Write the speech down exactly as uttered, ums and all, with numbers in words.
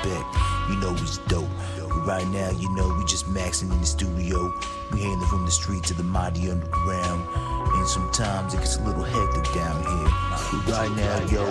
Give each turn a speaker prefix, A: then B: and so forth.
A: respect. You know it's dope. But right now, you know, we just maxing in the studio. We handling from the street to the mighty underground. And sometimes it gets a little hectic down here. But right now, yo,